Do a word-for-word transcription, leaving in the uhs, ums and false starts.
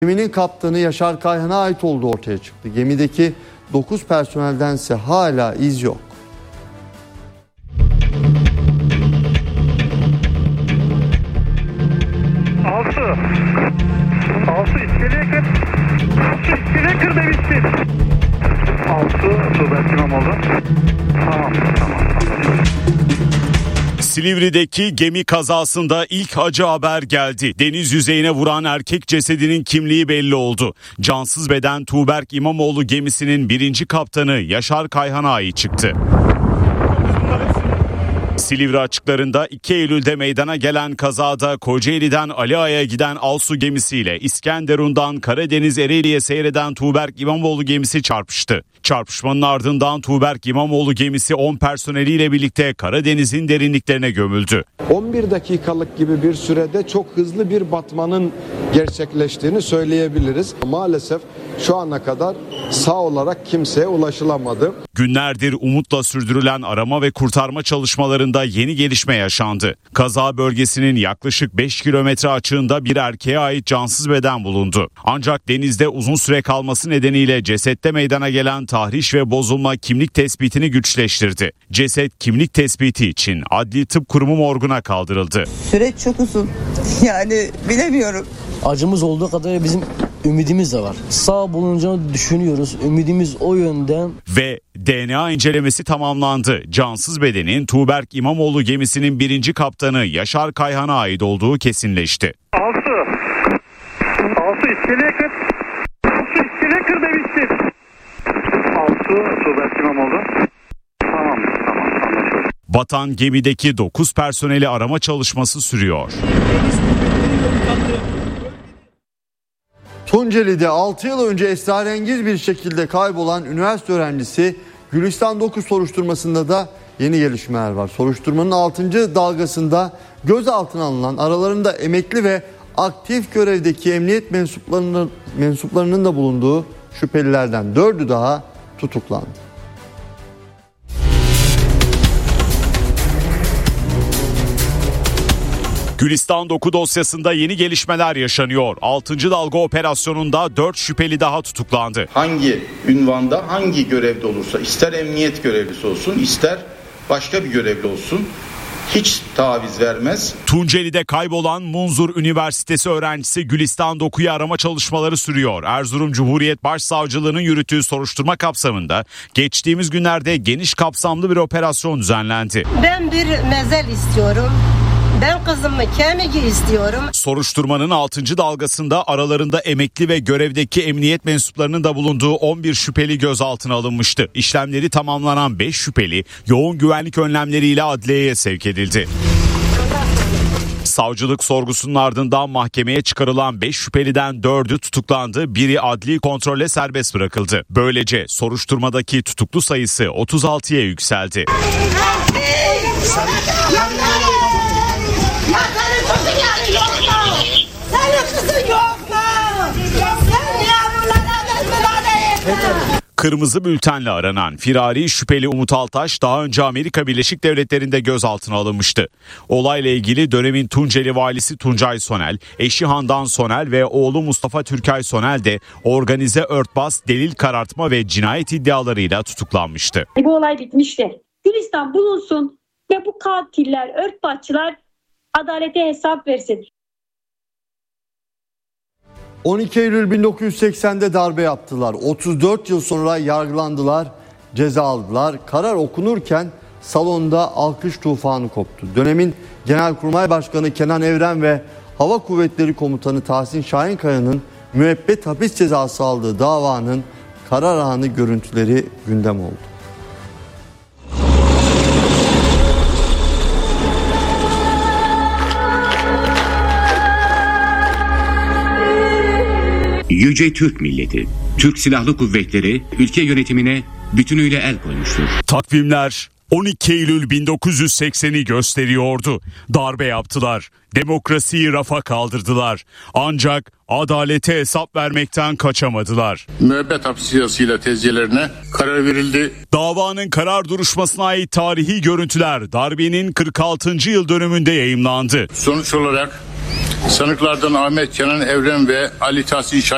Geminin kaptanı Yaşar Kayhan'a ait olduğu ortaya çıktı. Gemideki dokuz personeldense hala iz yok. Altı. Altı iskeleye kır. Altı iskeleye kır demiştin. Altı Tuğberk İmamoğlu. Tamam tamam. Silivri'deki gemi kazasında ilk acı haber geldi. Deniz yüzeyine vuran erkek cesedinin kimliği belli oldu. Cansız beden Tuğberk İmamoğlu gemisinin birinci kaptanı Yaşar Kayhan'a ait çıktı. Silivri açıklarında iki Eylül'de meydana gelen kazada Kocaeli'den Ali Ağa'ya giden Alsu gemisiyle İskenderun'dan Karadeniz Ereğli'ye seyreden Tuğberk İmamoğlu gemisi çarpıştı. Çarpışmanın ardından Tuğberk İmamoğlu gemisi on personeliyle birlikte Karadeniz'in derinliklerine gömüldü. on bir dakikalık gibi bir sürede çok hızlı bir batmanın gerçekleştiğini söyleyebiliriz. Maalesef şu ana kadar sağ olarak kimseye ulaşılamadı. Günlerdir umutla sürdürülen arama ve kurtarma çalışmalarında yeni gelişme yaşandı. Kaza bölgesinin yaklaşık beş kilometre açığında bir erkeğe ait cansız beden bulundu. Ancak denizde uzun süre kalması nedeniyle cesette meydana gelen tahriş ve bozulma kimlik tespitini güçleştirdi. Ceset kimlik tespiti için Adli Tıp Kurumu morguna kaldırıldı. Süreç çok uzun. Yani bilemiyorum. Acımız olduğu kadar bizim ümidimiz de var. Sağ bulunacağını düşünüyoruz. Ümidimiz o yönden. Ve D N A incelemesi tamamlandı. Cansız bedenin Tuğberk İmamoğlu gemisinin birinci kaptanı Yaşar Kayhan'a ait olduğu kesinleşti. Altı. Altı iskeleye kır. Altı iskeleye kır demiştin. Altı Tuğberk İmamoğlu. Tamam tamam anlaşıldı. Batan gemideki dokuz personeli arama çalışması sürüyor. Tunceli'de altı yıl önce esrarengiz bir şekilde kaybolan üniversite öğrencisi Gülistan dokuz soruşturmasında da yeni gelişmeler var. Soruşturmanın altıncı dalgasında gözaltına alınan, aralarında emekli ve aktif görevdeki emniyet mensuplarının, mensuplarının da bulunduğu şüphelilerden dördü daha tutuklandı. Gülistan dokuz dosyasında yeni gelişmeler yaşanıyor. altıncı dalga operasyonunda dört şüpheli daha tutuklandı. Hangi ünvanda, hangi görevde olursa, ister emniyet görevlisi olsun, ister başka bir görevli olsun, hiç taviz vermez. Tunceli'de kaybolan Munzur Üniversitesi öğrencisi Gülistan dokuyu arama çalışmaları sürüyor. Erzurum Cumhuriyet Başsavcılığı'nın yürüttüğü soruşturma kapsamında geçtiğimiz günlerde geniş kapsamlı bir operasyon düzenlendi. Ben bir mezel istiyorum. Ben kızımı kemigi istiyorum. Soruşturmanın altıncı dalgasında aralarında emekli ve görevdeki emniyet mensuplarının da bulunduğu on bir şüpheli gözaltına alınmıştı. İşlemleri tamamlanan beş şüpheli yoğun güvenlik önlemleriyle adliyeye sevk edildi. Savcılık sorgusunun ardından mahkemeye çıkarılan beş şüpheliden dördü tutuklandı, biri adli kontrolle serbest bırakıldı. Böylece soruşturmadaki tutuklu sayısı otuz altıya yükseldi. Kırmızı bültenle aranan firari şüpheli Umut Altaş daha önce Amerika Birleşik Devletleri'nde gözaltına alınmıştı. Olayla ilgili dönemin Tunceli valisi Tuncay Sonel, eşi Handan Sonel ve oğlu Mustafa Türkay Sonel de organize örtbas, delil karartma ve cinayet iddialarıyla tutuklanmıştı. Bu olay bitmişti. Gülistan bulunsun ve bu katiller, örtbasçılar adalete hesap versin. on iki Eylül bin dokuz yüz seksende darbe yaptılar. otuz dört yıl sonra yargılandılar, ceza aldılar. Karar okunurken salonda alkış tufanı koptu. Dönemin Genelkurmay Başkanı Kenan Evren ve Hava Kuvvetleri Komutanı Tahsin Şahinkaya'nın müebbet hapis cezası aldığı davanın karar anı görüntüleri gündem oldu. Yüce Türk milleti, Türk Silahlı Kuvvetleri ülke yönetimine bütünüyle el koymuştur. Takvimler on iki Eylül bin dokuz yüz sekseni gösteriyordu. Darbe yaptılar. Demokrasiyi rafa kaldırdılar. Ancak adalete hesap vermekten kaçamadılar. Müebbet hapis cezasıyla tezciyelerine karar verildi. Davanın karar duruşmasına ait tarihi görüntüler darbenin kırk altıncı yıl dönümünde yayımlandı. Sonuç olarak sanıklardan Ahmet Kenan Evren ve Ali Tahsin Şahin